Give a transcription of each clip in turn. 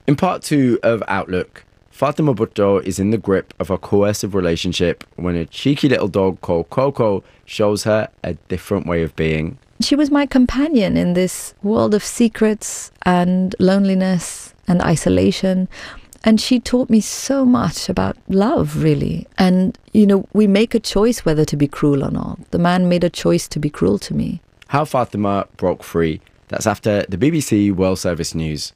In part 2 of Outlook, Fatima Bhutto is in the grip of a coercive relationship when a cheeky little dog called Coco shows her a different way of being. She was my companion in this world of secrets and loneliness and isolation. And she taught me so much about love, really. And, we make a choice whether to be cruel or not. The man made a choice to be cruel to me. How Fatima broke free. That's after the BBC World Service News.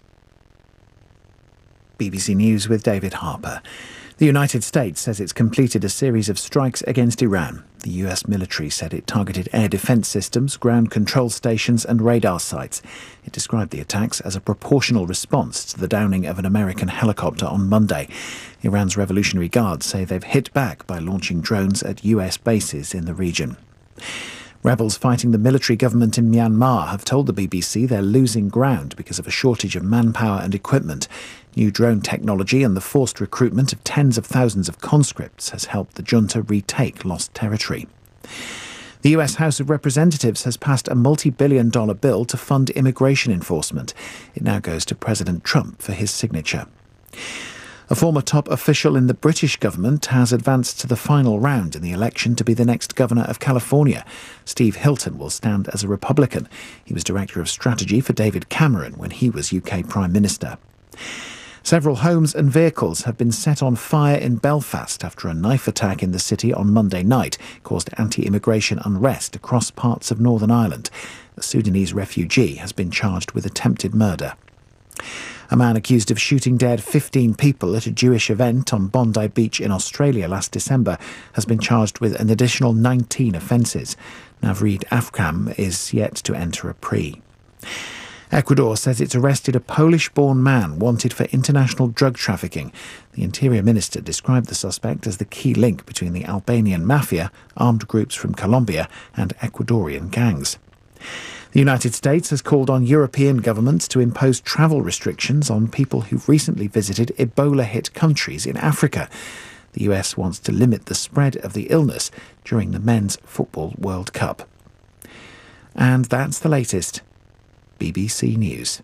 BBC News with David Harper. The United States says it's completed a series of strikes against Iran. The US military said it targeted air defence systems, ground control stations and radar sites. It described the attacks as a proportional response to the downing of an American helicopter on Monday. Iran's Revolutionary Guard say they've hit back by launching drones at US bases in the region. Rebels fighting the military government in Myanmar have told the BBC they're losing ground because of a shortage of manpower and equipment. New drone technology and the forced recruitment of tens of thousands of conscripts has helped the junta retake lost territory. The US House of Representatives has passed a multi-billion-dollar bill to fund immigration enforcement. It now goes to President Trump for his signature. A former top official in the British government has advanced to the final round in the election to be the next governor of California. Steve Hilton will stand as a Republican. He was Director of Strategy for David Cameron when he was UK Prime Minister. Several homes and vehicles have been set on fire in Belfast after a knife attack in the city on Monday night caused anti-immigration unrest across parts of Northern Ireland. A Sudanese refugee has been charged with attempted murder. A man accused of shooting dead 15 people at a Jewish event on Bondi Beach in Australia last December has been charged with an additional 19 offences. Navreed Afkam is yet to enter a plea. Ecuador says it's arrested a Polish-born man wanted for international drug trafficking. The Interior Minister described the suspect as the key link between the Albanian mafia, armed groups from Colombia and Ecuadorian gangs. The United States has called on European governments to impose travel restrictions on people who've recently visited Ebola-hit countries in Africa. The US wants to limit the spread of the illness during the Men's Football World Cup. And that's the latest. BBC News.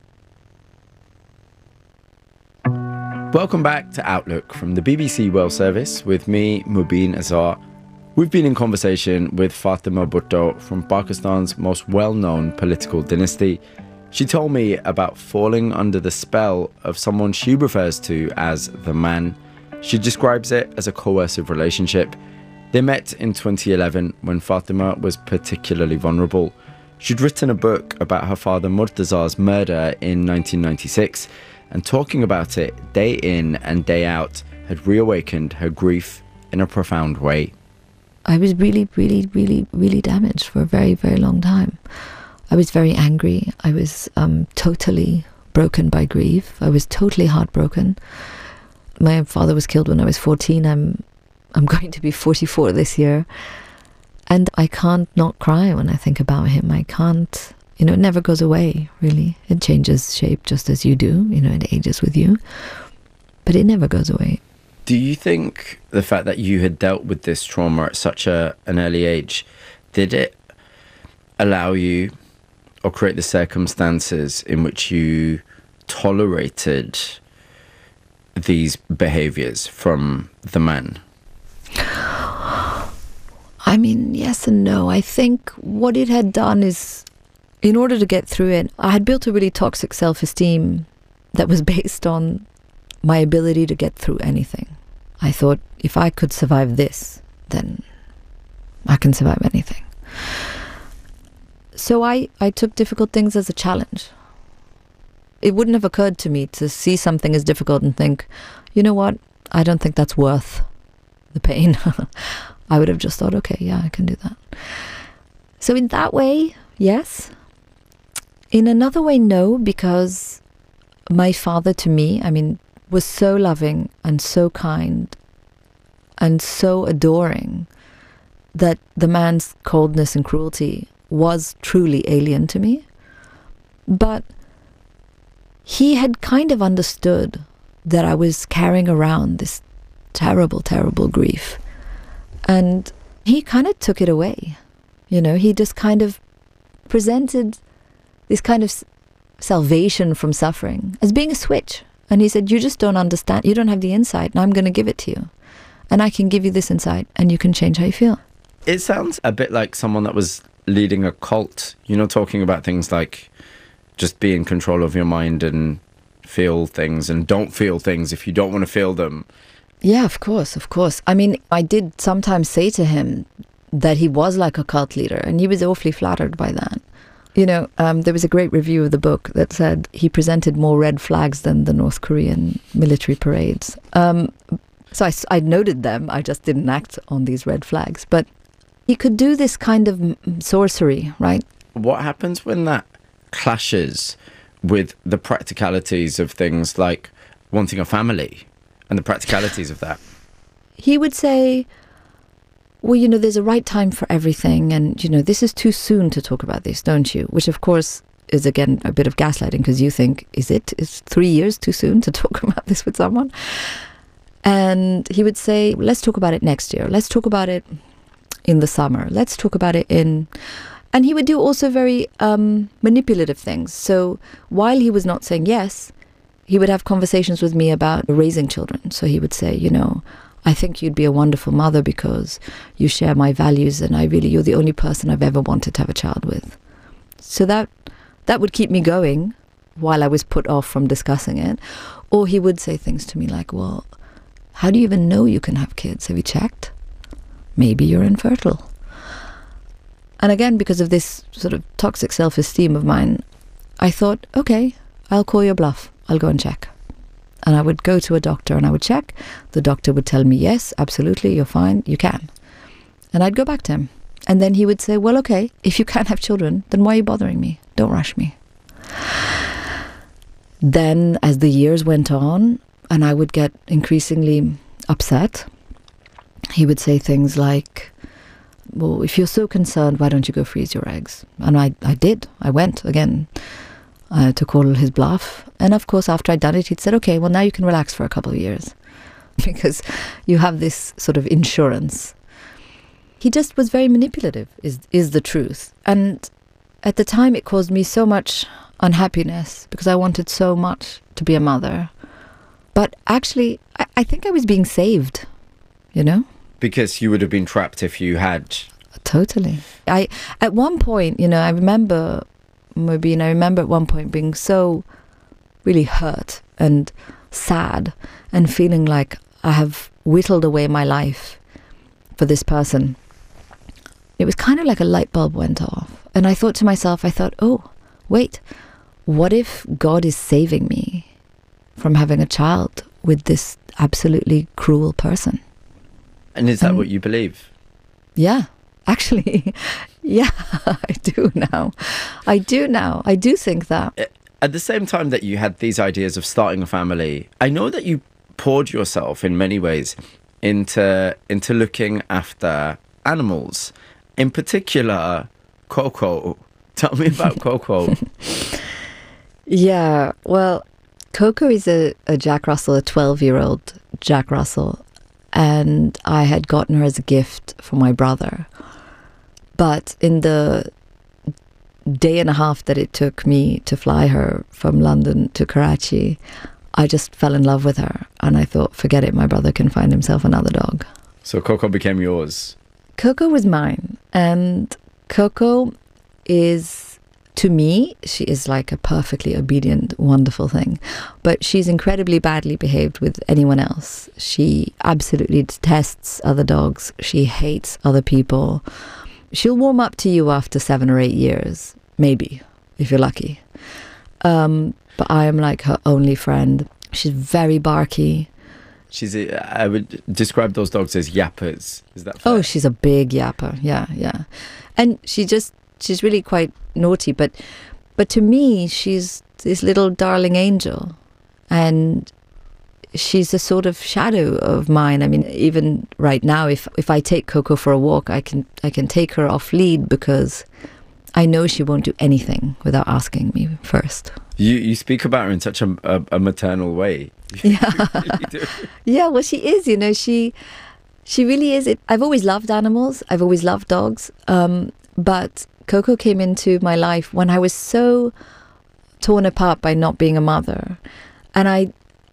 Welcome back to Outlook from the BBC World Service with me, Mubin Azar. We've been in conversation with Fatima Bhutto from Pakistan's most well-known political dynasty. She told me about falling under the spell of someone she refers to as the man. She describes it as a coercive relationship. They met in 2011 when Fatima was particularly vulnerable. She'd written a book about her father Murtaza's murder in 1996, and talking about it day in and day out had reawakened her grief in a profound way. I was really, really, really, really damaged for a very, very long time. I was very angry. I was totally broken by grief. I was totally heartbroken. My father was killed when I was 14. I'm going to be 44 this year. And I can't not cry when I think about him. I can't, it never goes away, really. It changes shape just as you do, it ages with you. But it never goes away. Do you think the fact that you had dealt with this trauma at such an early age, did it allow you or create the circumstances in which you tolerated these behaviours from the man? I mean, yes and no. I think what it had done is, in order to get through it, I had built a really toxic self-esteem that was based on my ability to get through anything. I thought, if I could survive this, then I can survive anything. So I took difficult things as a challenge. It wouldn't have occurred to me to see something as difficult and think, you know what, I don't think that's worth the pain. I would have just thought, okay, yeah, I can do that. So in that way, yes. In another way, no, because my father to me, was so loving and so kind and so adoring that the man's coldness and cruelty was truly alien to me. But he had kind of understood that I was carrying around this terrible, terrible grief. And he kind of took it away. He just kind of presented this kind of salvation from suffering as being a switch. And he said, you just don't understand. You don't have the insight, and I'm going to give it to you. And I can give you this insight, and you can change how you feel. It sounds a bit like someone that was leading a cult, you know, talking about things like just be in control of your mind and feel things and don't feel things if you don't want to feel them. Yeah, of course, of course. I mean, I did sometimes say to him that he was like a cult leader, and he was awfully flattered by that. You know, there was a great review of the book that said he presented more red flags than the North Korean military parades. So I noted them, I just didn't act on these red flags. But he could do this kind of sorcery, right? What happens when that clashes with the practicalities of things like wanting a family and the practicalities of that? He would say, well, you know, there's a right time for everything, and, you know, this is too soon to talk about this, don't you? Which, of course, is, again, a bit of gaslighting, because you think, is 3 years too soon to talk about this with someone? And he would say, let's talk about it next year. Let's talk about it in the summer. Let's talk about it in... And he would do also very manipulative things. So while he was not saying yes, he would have conversations with me about raising children. So he would say, you know, I think you'd be a wonderful mother because you share my values, and you're the only person I've ever wanted to have a child with. So that would keep me going while I was put off from discussing it. Or he would say things to me like, well, how do you even know you can have kids? Have you checked? Maybe you're infertile. And again, because of this sort of toxic self-esteem of mine, I thought, okay, I'll call your bluff. I'll go and check. And I would go to a doctor and I would check. The doctor would tell me, yes, absolutely, you're fine, you can. And I'd go back to him. And then he would say, well, okay, if you can't have children, then why are you bothering me? Don't rush me. Then as the years went on and I would get increasingly upset, he would say things like, well, if you're so concerned, why don't you go freeze your eggs? And I did. I went again to call his bluff. And of course, after I'd done it, he'd said, okay, well, now you can relax for a couple of years because you have this sort of insurance. He just was very manipulative, is the truth. And at the time, it caused me so much unhappiness because I wanted so much to be a mother. But actually, I think I was being saved, you know? Because you would have been trapped if you had. Totally. At one point, you know, I remember at one point being so really hurt and sad and feeling like I have whittled away my life for this person. It was kind of like a light bulb went off. And I thought to myself, oh, wait, what if God is saving me from having a child with this absolutely cruel person? And is that what you believe? Yeah, actually, yeah, I do now. I do think that. At the same time that you had these ideas of starting a family, I know that you poured yourself in many ways into looking after animals. In particular, Coco. Tell me about Coco. Yeah, well, Coco is a Jack Russell, a 12-year-old Jack Russell. And I had gotten her as a gift for my brother. But in the day and a half that it took me to fly her from London to Karachi, I just fell in love with her. And I thought, forget it, my brother can find himself another dog. So Coco became yours? Coco was mine. And Coco is, to me, she is like a perfectly obedient, wonderful thing. But she's incredibly badly behaved with anyone else. She absolutely detests other dogs. She hates other people. She'll warm up to you after 7 or 8 years, maybe, if you're lucky. But I am like her only friend. She's very barky. I would describe those dogs as yappers. Is that fair? Oh, she's a big yapper. Yeah. And she's really quite naughty, but to me, she's this little darling angel, and she's a sort of shadow of mine. I mean, even right now, if I take Coco for a walk, I can take her off lead because I know she won't do anything without asking me first. You speak about her in such a maternal way. Yeah, You do. yeah. Well, she is. You know, she really is. I've always loved animals. I've always loved dogs. But Coco came into my life when I was so torn apart by not being a mother. And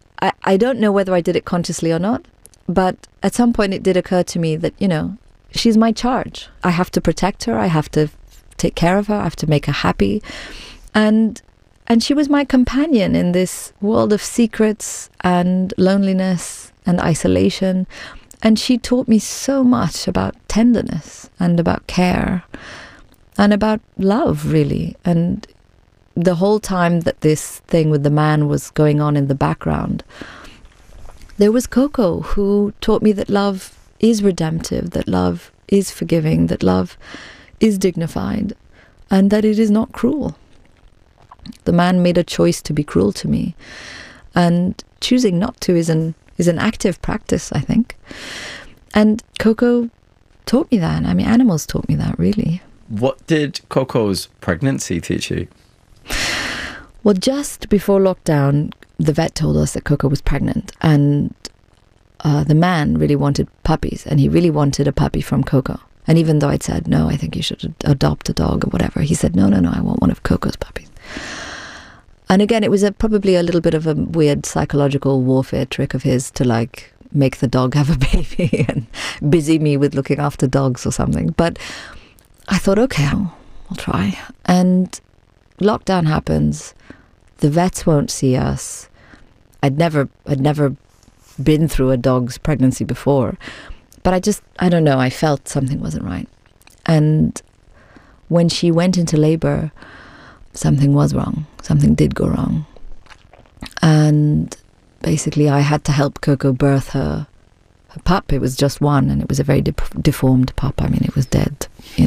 I don't know whether I did it consciously or not, but at some point it did occur to me that, she's my charge. I have to protect her. I have to take care of her. I have to make her happy. And she was my companion in this world of secrets and loneliness and isolation. And she taught me so much about tenderness and about care and about love, really. And the whole time that this thing with the man was going on in the background, there was Coco, who taught me that love is redemptive, that love is forgiving, that love is dignified, and that it is not cruel. The man made a choice to be cruel to me, and choosing not to is an active practice, I think. And Coco taught me that. I mean, animals taught me that, really. What did Coco's pregnancy teach you? Well, just before lockdown, the vet told us that Coco was pregnant, and the man really wanted puppies, and he really wanted a puppy from Coco. And even though I'd said, no, I think you should adopt a dog or whatever, he said, no, I want one of Coco's puppies. And again, it was probably a little bit of a weird psychological warfare trick of his to make the dog have a baby and busy me with looking after dogs or something. But I thought, okay, I'll try. And lockdown happens. The vets won't see us. I'd never been through a dog's pregnancy before. But I don't know, I felt something wasn't right. And when she went into labor, something was wrong. Something did go wrong. And basically I had to help Coco birth her pup. It was just one, and it was a very deformed pup. I mean, it was dead,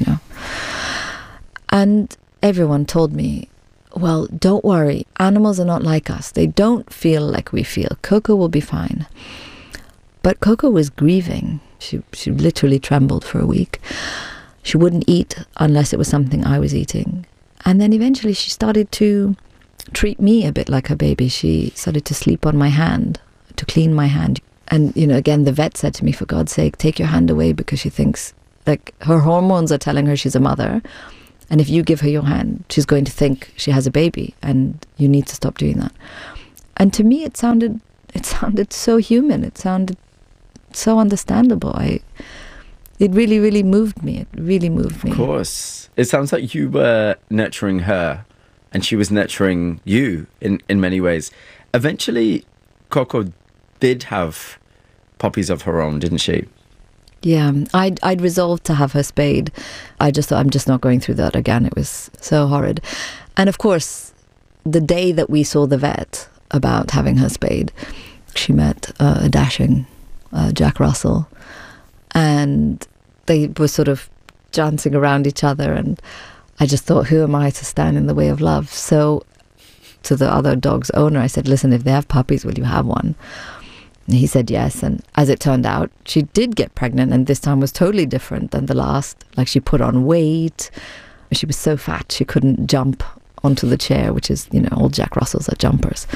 And everyone told me, well, don't worry. Animals are not like us. They don't feel like we feel. Coco will be fine. But Coco was grieving. She literally trembled for a week. She wouldn't eat unless it was something I was eating. And then eventually she started to treat me a bit like her baby. She started to sleep on my hand, to clean my hand. And, again, the vet said to me, for God's sake, take your hand away, because she thinks, her hormones are telling her she's a mother. And if you give her your hand, she's going to think she has a baby, and you need to stop doing that. And to me, it sounded so human. It sounded so understandable. It really, really moved me. It really moved me. Of course. It sounds like you were nurturing her and she was nurturing you in many ways. Eventually, Coco did have puppies of her own, didn't she? Yeah, I'd resolved to have her spayed. I just thought, I'm just not going through that again. It was so horrid. And of course, the day that we saw the vet about having her spayed, she met a dashing Jack Russell, and they were sort of dancing around each other, and I just thought, who am I to stand in the way of love? So to the other dog's owner, I said, listen, if they have puppies, will you have one? And he said yes, and as it turned out, she did get pregnant, and this time was totally different than the last. She put on weight. She was so fat she couldn't jump onto the chair, which is, all Jack Russells are jumpers.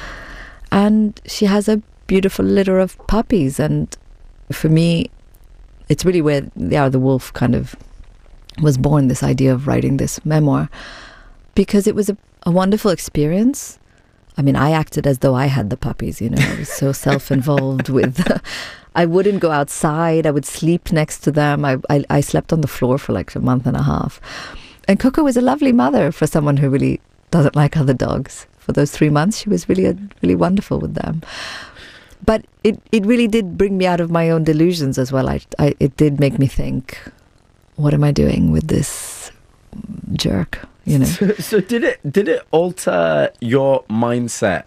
And she has a beautiful litter of puppies, and for me, it's really where The Wolf kind of was born, this idea of writing this memoir, because it was a wonderful experience. I mean, I acted as though I had the puppies, I was so self-involved with... I wouldn't go outside. I would sleep next to them. I slept on the floor for a month and a half. And Coco was a lovely mother for someone who really doesn't like other dogs. For those 3 months, she was really wonderful with them. But it really did bring me out of my own delusions as well. It did make me think, what am I doing with this jerk? So did it alter your mindset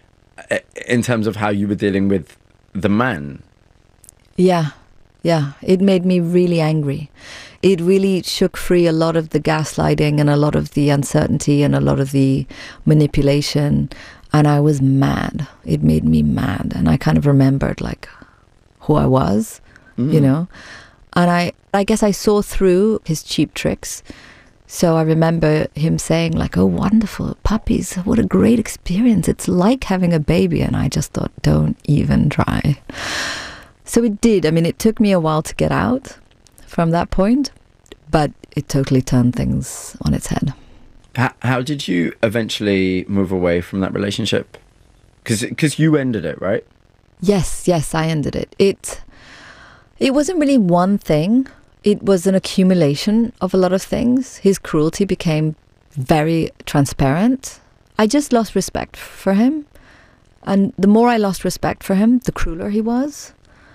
in terms of how you were dealing with the man? Yeah. It made me really angry. It really shook free a lot of the gaslighting and a lot of the uncertainty and a lot of the manipulation. And I was mad. It made me mad. And I kind of remembered who I was, And I guess I saw through his cheap tricks. So I remember him saying oh, wonderful, puppies, what a great experience. It's like having a baby. And I just thought, don't even try. So it did. I mean, it took me a while to get out from that point, but it totally turned things on its head. How did you eventually move away from that relationship? Because you ended it, right? Yes, I ended it. It wasn't really one thing. It was an accumulation of a lot of things. His cruelty became very transparent. I just lost respect for him. And the more I lost respect for him, the crueler he was.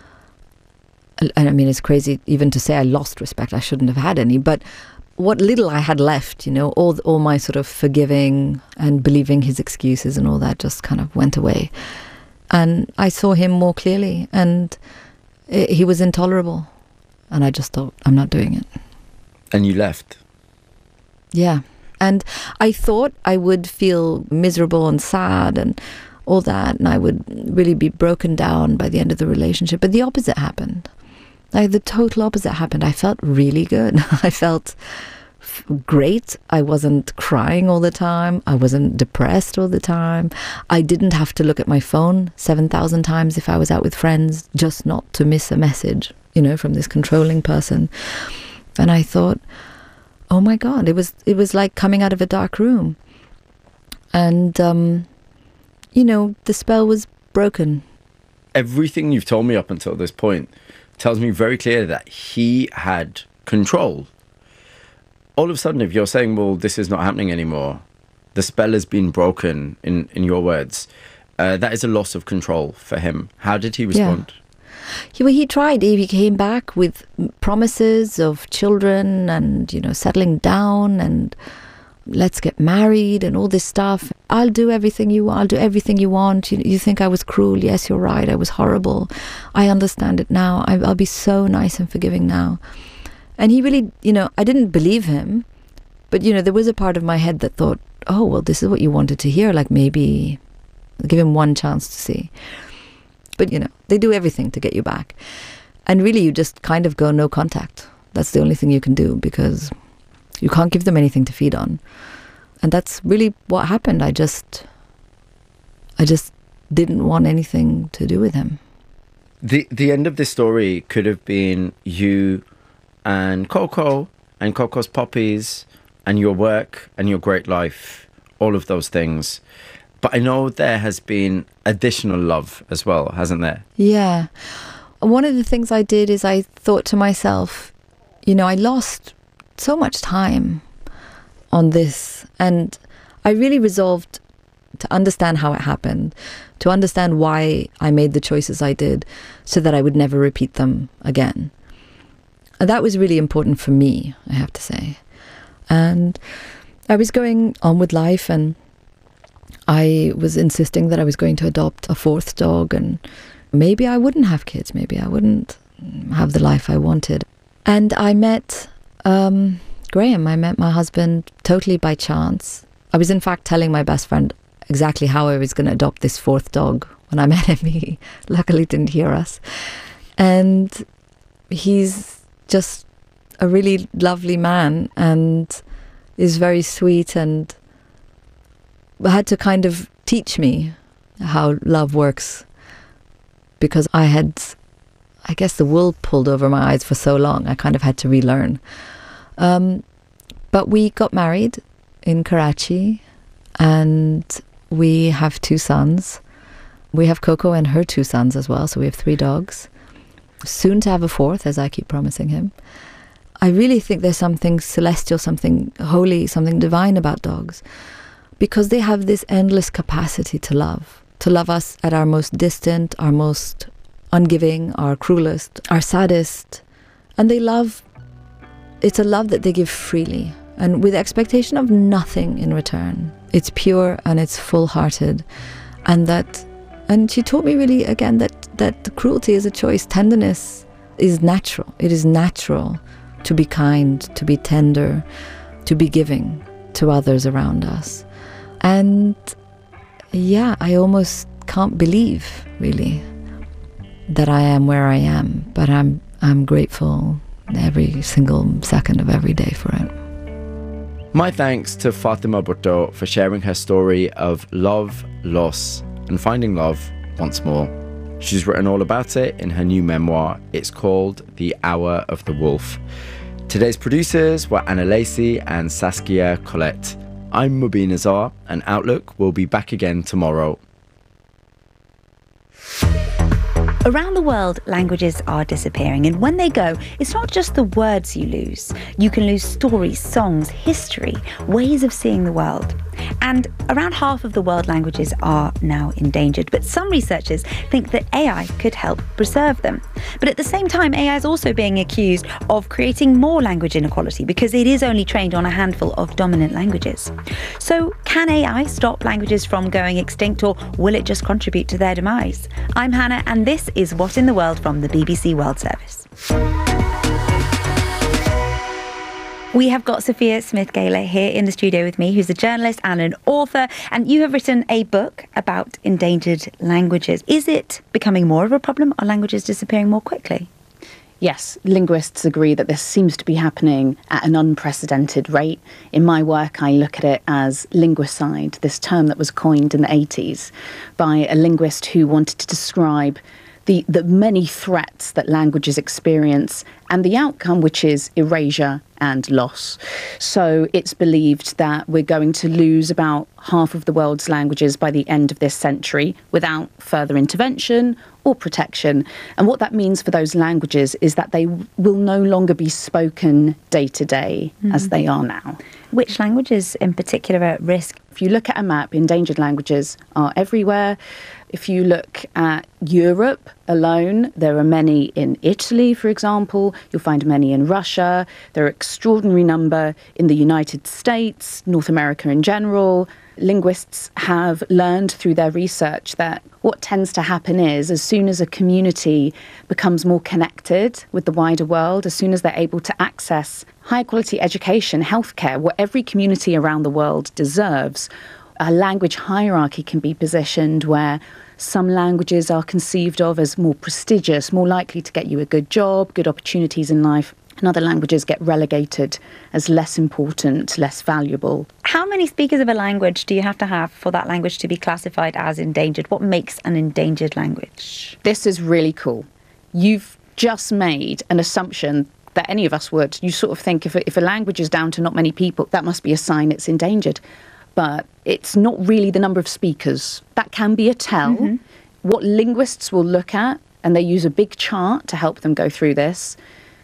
And I mean, it's crazy even to say I lost respect. I shouldn't have had any. But what little I had left, you know, all my sort of forgiving and believing his excuses and all that just kind of went away. And I saw him more clearly, and he was intolerable. And I just thought, I'm not doing it. And you left? Yeah. And I thought I would feel miserable and sad and all that, and I would really be broken down by the end of the relationship. But the opposite happened. Like, the total opposite happened. I felt really good. I felt great. I wasn't crying all the time. I wasn't depressed all the time. I didn't have to look at my phone 7,000 times if I was out with friends just not to miss a message, you know, from this controlling person. And I thought, oh my God, it was like coming out of a dark room. And, you know, the spell was broken. Everything you've told me up until this point tells me very clearly that he had control. All of a sudden, if you're saying, well, this is not happening anymore, the spell has been broken, in your words, that is a loss of control for him. How did he respond? Yeah. He tried. He came back with promises of children and, you know, settling down and let's get married and all this stuff. I'll do everything you want. I'll do everything you want. You think I was cruel? Yes, you're right. I was horrible. I understand it now. I'll be so nice and forgiving now. And he really, you know, I didn't believe him, but, you know, there was a part of my head that thought, oh, well, this is what you wanted to hear. Like, maybe give him one chance to see. But, you know, they do everything to get you back. And really, you just kind of go no contact. That's the only thing you can do, because you can't give them anything to feed on. And that's really what happened. I just didn't want anything to do with him. The end of this story could have been you and Coco and Coco's puppies and your work and your great life, all of those things. But I know there has been additional love as well, hasn't there? Yeah. One of the things I did is I thought to myself, you know, I lost so much time on this, and I really resolved to understand how it happened, to understand why I made the choices I did, so that I would never repeat them again. And that was really important for me, I have to say. And I was going on with life, and I was insisting that I was going to adopt a fourth dog, and maybe I wouldn't have kids, maybe I wouldn't have the life I wanted. And I met Graham. I met my husband totally by chance. I was in fact telling my best friend exactly how I was going to adopt this fourth dog when I met him. He luckily didn't hear us. And he's just a really lovely man and is very sweet, and had to kind of teach me how love works, because I had, I guess, the wool pulled over my eyes for so long. I kind of had to relearn. But we got married in Karachi, and we have 2 sons. We have Coco and her 2 sons as well, so we have 3 dogs. Soon to have a 4th, as I keep promising him. I really think there's something celestial, something holy, something divine about dogs, because they have this endless capacity to love us at our most distant, our most ungiving, our cruelest, our saddest. And they love, it's a love that they give freely and with expectation of nothing in return. It's pure and it's full-hearted. And she taught me really, again, that the cruelty is a choice. Tenderness is natural. It is natural to be kind, to be tender, to be giving to others around us. And yeah, I almost can't believe, really, that I am where I am, but I'm grateful every single second of every day for it. My thanks to Fatima Bhutto for sharing her story of love, loss, and finding love once more. She's written all about it in her new memoir. It's called The Hour of the Wolf. Today's producers were Anna Lacey and Saskia Collette. I'm Mubin Azar, and Outlook will be back again tomorrow. Around the world, languages are disappearing, and when they go, it's not just the words you lose. You can lose stories, songs, history, ways of seeing the world. And around half of the world languages are now endangered, but some researchers think that AI could help preserve them. But at the same time, AI is also being accused of creating more language inequality because it is only trained on a handful of dominant languages. So can AI stop languages from going extinct, or will it just contribute to their demise? I'm Hannah, and this is What in the World from the BBC World Service. We have got Sophia Smith-Gaylor here in the studio with me, who's a journalist and an author, and you have written a book about endangered languages. Is it becoming more of a problem? Are languages disappearing more quickly? Yes, linguists agree that this seems to be happening at an unprecedented rate. In my work, I look at it as linguicide, this term that was coined in the 80s by a linguist who wanted to describe the many threats that languages experience and the outcome, which is erasure and loss. So it's believed that we're going to lose about half of the world's languages by the end of this century without further intervention or protection. And what that means for those languages is that they will no longer be spoken day to day as they are now. Which languages in particular are at risk? If you look at a map, endangered languages are everywhere. If you look at Europe alone, there are many in Italy, for example. You'll find many in Russia. There are an extraordinary number in the United States, North America in general. Linguists have learned through their research that what tends to happen is, as soon as a community becomes more connected with the wider world, as soon as they're able to access high quality education, healthcare, what every community around the world deserves, a language hierarchy can be positioned where some languages are conceived of as more prestigious, more likely to get you a good job, good opportunities in life, and other languages get relegated as less important, less valuable. How many speakers of a language do you have to have for that language to be classified as endangered? What makes an endangered language? This is really cool. You've just made an assumption that any of us would. You sort of think if a language is down to not many people, that must be a sign it's endangered. But it's not really the number of speakers. That can be a tell. What linguists will look at, and they use a big chart to help them go through this,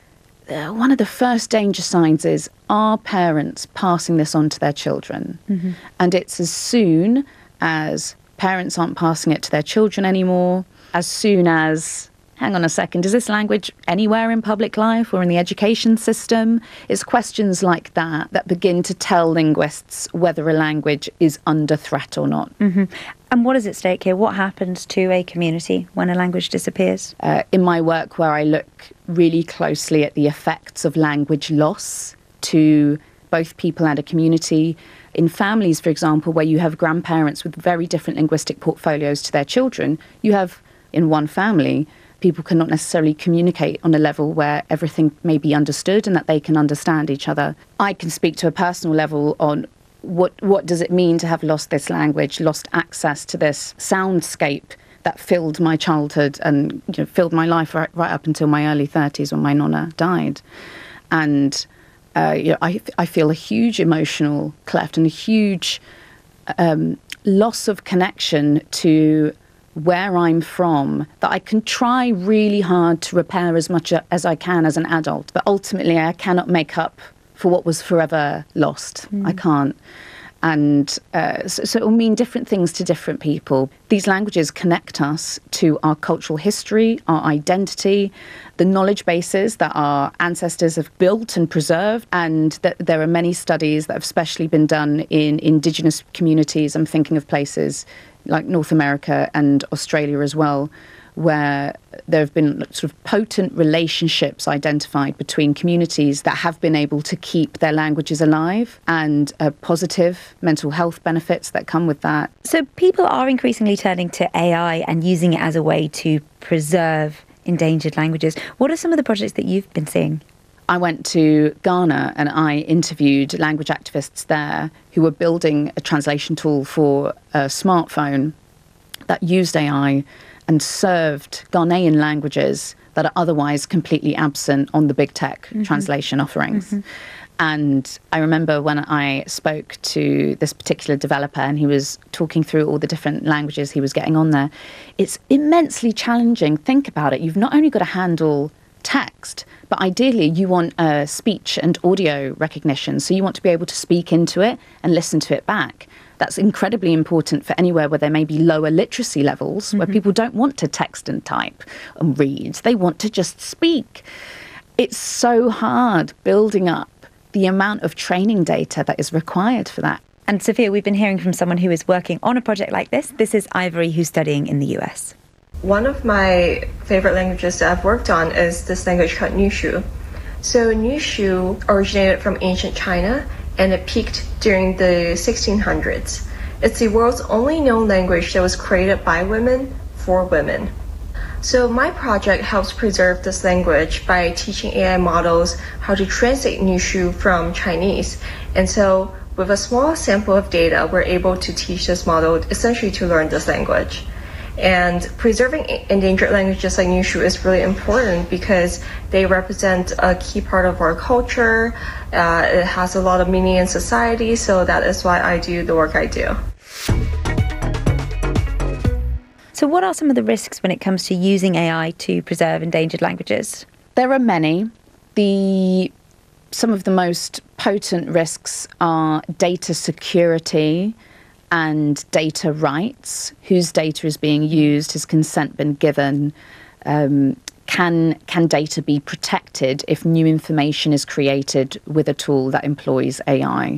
one of the first danger signs is, are parents passing this on to their children? And it's as soon as parents aren't passing it to their children anymore, as soon as, hang on a second, is this language anywhere in public life or in the education system? It's questions like that that begin to tell linguists whether a language is under threat or not. And what is at stake here? What happens to a community when a language disappears? In my work, where I look really closely at the effects of language loss to both people and a community, in families, for example, where you have grandparents with very different linguistic portfolios to their children, you have, in one family, people cannot necessarily communicate on a level where everything may be understood and that they can understand each other. I can speak to a personal level on what does it mean to have lost this language, lost access to this soundscape that filled my childhood and filled my life right up until my early 30s when my nonna died. And I feel a huge emotional cleft and a huge loss of connection to where I'm from, that I can try really hard to repair as much as I can as an adult. But ultimately, I cannot make up for what was forever lost. I can't. And so it will mean different things to different people. These languages connect us to our cultural history, our identity, the knowledge bases that our ancestors have built and preserved. And that there are many studies that have especially been done in indigenous communities. I'm thinking of places like North America and Australia as well, where there have been sort of potent relationships identified between communities that have been able to keep their languages alive, and positive mental health benefits that come with that. So people are increasingly turning to AI and using it as a way to preserve endangered languages. What are some of the projects that you've been seeing? I went to Ghana and I interviewed language activists there who were building a translation tool for a smartphone that used AI and served Ghanaian languages that are otherwise completely absent on the big tech translation offerings. And I remember when I spoke to this particular developer and he was talking through all the different languages he was getting on there, it's immensely challenging. Think about it. You've not only got to handle text, but ideally you want speech and audio recognition. So you want to be able to speak into it and listen to it back. That's incredibly important for anywhere where there may be lower literacy levels, where people don't want to text and type and read. They want to just speak. It's so hard building up the amount of training data that is required for that. And Sophia, we've been hearing from someone who is working on a project like this. This is Ivory, who's studying in the US. One of my favorite languages that I've worked on is this language called Nushu. So Nushu originated from ancient China and it peaked during the 1600s. It's the world's only known language that was created by women for women. So my project helps preserve this language by teaching AI models how to translate Nushu from Chinese. And so with a small sample of data, we're able to teach this model essentially to learn this language. And preserving endangered languages like Nushu is really important because they represent a key part of our culture. It has a lot of meaning in society, so that is why I do the work I do. So what are some of the risks when it comes to using AI to preserve endangered languages? There are many. Some of the most potent risks are data security and data rights. Whose data is being used? Has consent been given? Can data be protected if new information is created with a tool that employs AI?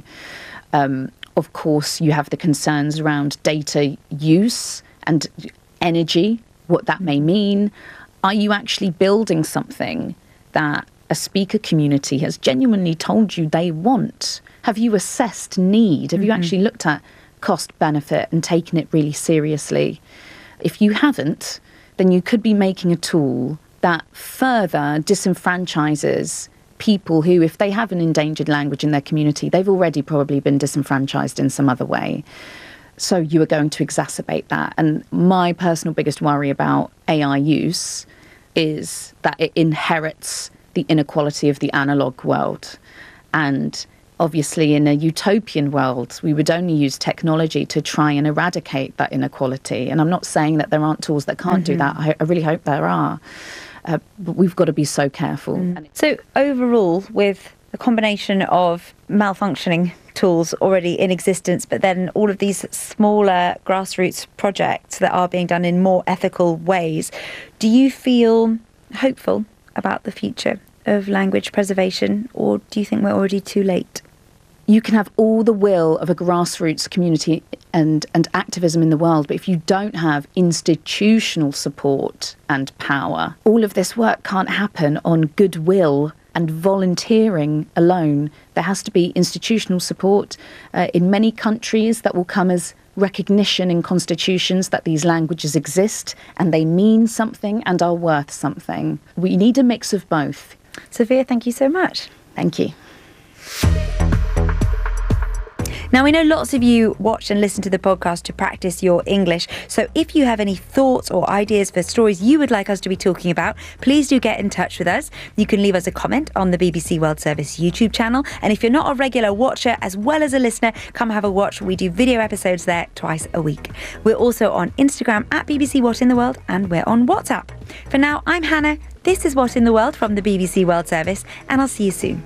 Of course, you have the concerns around data use and energy, what that may mean. Are you actually building something that a speaker community has genuinely told you they want? Have you assessed need? Have you actually looked at cost benefit and taken it really seriously? If you haven't, then you could be making a tool that further disenfranchises people who, if they have an endangered language in their community, they've already probably been disenfranchised in some other way. So you are going to exacerbate that. And my personal biggest worry about AI use is that it inherits the inequality of the analog world. And obviously in a utopian world, we would only use technology to try and eradicate that inequality. And I'm not saying that there aren't tools that can't do that. I really hope there are. But we've got to be so careful. So overall, with a combination of malfunctioning tools already in existence, but then all of these smaller grassroots projects that are being done in more ethical ways, do you feel hopeful about the future of language preservation, or do you think we're already too late? You can have all the will of a grassroots community and activism in the world, but if you don't have institutional support and power, all of this work can't happen on goodwill and volunteering alone. There has to be institutional support in many countries that will come as recognition in constitutions that these languages exist and they mean something and are worth something. We need a mix of both. Sophia, thank you so much. Thank you. Now, we know lots of you watch and listen to the podcast to practice your English. So if you have any thoughts or ideas for stories you would like us to be talking about, please do get in touch with us. You can leave us a comment on the BBC World Service YouTube channel. And if you're not a regular watcher as well as a listener, come have a watch. We do video episodes there twice a week. We're also on Instagram at BBC What in the World, and we're on WhatsApp. For now, I'm Hannah. This is What in the World from the BBC World Service, and I'll see you soon.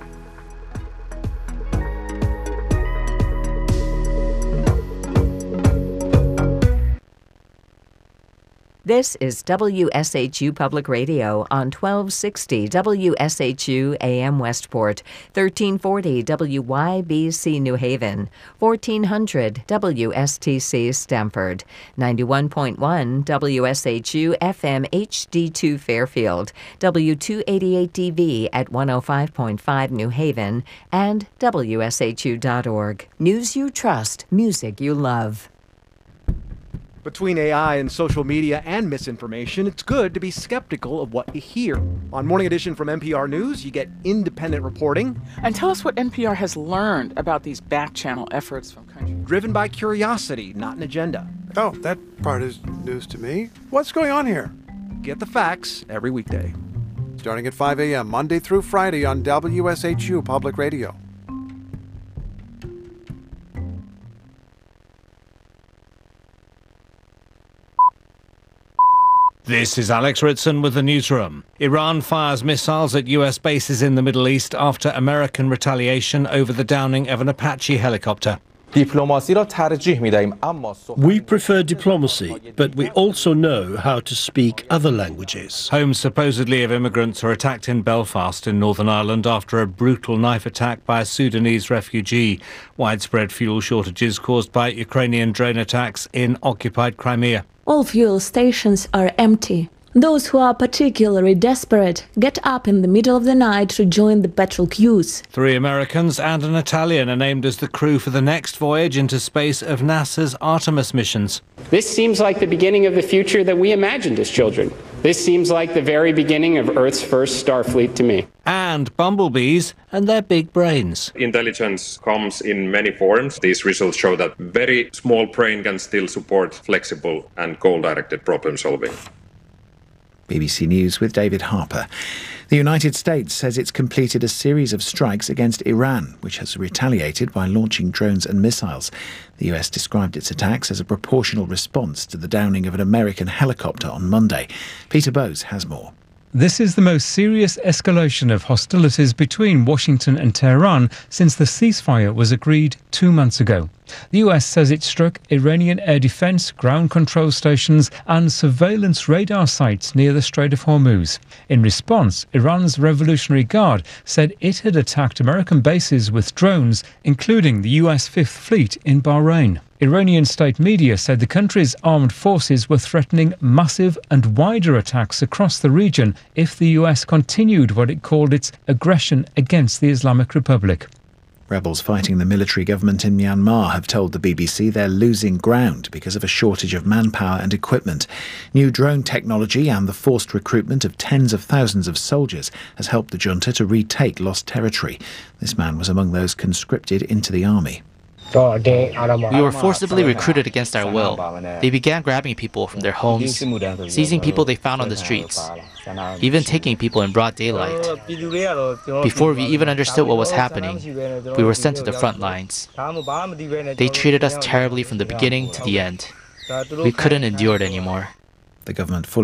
This is WSHU Public Radio on 1260 WSHU AM Westport, 1340 WYBC New Haven, 1400 WSTC Stamford, 91.1 WSHU FM HD2 Fairfield, W288DV at 105.5 New Haven, and WSHU.org. News you trust, music you love. Between AI and social media and misinformation, it's good to be skeptical of what you hear. On Morning Edition from NPR News, you get independent reporting. And tell us what NPR has learned about these back-channel efforts from countries. Driven by curiosity, not an agenda. Oh, that part is news to me. What's going on here? Get the facts every weekday. starting at 5 a.m. Monday through Friday on WSHU Public Radio. This is Alex Ritson with the newsroom. Iran fires missiles at US bases in the Middle East after American retaliation over the downing of an Apache helicopter. We prefer diplomacy, but we also know how to speak other languages. Homes supposedly of immigrants are attacked in Belfast in Northern Ireland after a brutal knife attack by a Sudanese refugee. Widespread fuel shortages caused by Ukrainian drone attacks in occupied Crimea. All fuel stations are empty. Those who are particularly desperate get up in the middle of the night to join the petrol queues. 3 Americans and an Italian are named as the crew for the next voyage into space of NASA's Artemis missions. This seems like the beginning of the future that we imagined as children. This seems like the very beginning of Earth's first Starfleet to me. And bumblebees and their big brains. Intelligence comes in many forms. These results show that very small brain can still support flexible and goal-directed problem solving. BBC News with David Harper. The United States says it's completed a series of strikes against Iran, which has retaliated by launching drones and missiles. The US described its attacks as a proportional response to the downing of an American helicopter on Monday. Peter Bowes has more. This is the most serious escalation of hostilities between Washington and Tehran since the ceasefire was agreed 2 months ago. The US says it struck Iranian air defense, ground control stations and surveillance radar sites near the Strait of Hormuz. In response, Iran's Revolutionary Guard said it had attacked American bases with drones, including the US Fifth Fleet in Bahrain. Iranian state media said the country's armed forces were threatening massive and wider attacks across the region if the US continued what it called its aggression against the Islamic Republic. Rebels fighting the military government in Myanmar have told the BBC they're losing ground because of a shortage of manpower and equipment. New drone technology and the forced recruitment of tens of thousands of soldiers has helped the junta to retake lost territory. This man was among those conscripted into the army. We were forcibly recruited against our will. They began grabbing people from their homes, seizing people they found on the streets, even taking people in broad daylight. Before we even understood what was happening, we were sent to the front lines. They treated us terribly from the beginning to the end. We couldn't endure it anymore. The government fully